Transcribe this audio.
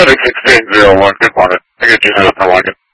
FedEx 6801, good morning. I got you set up for Lincoln.